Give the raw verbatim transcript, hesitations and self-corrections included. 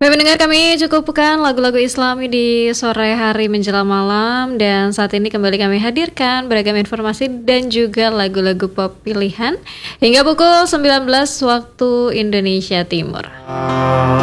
Baik pendengar, kami cukupkan lagu-lagu Islami di sore hari menjelang malam. Dan saat ini kembali kami hadirkan beragam informasi dan juga lagu-lagu pop pilihan hingga pukul sembilan belas waktu Indonesia Timur.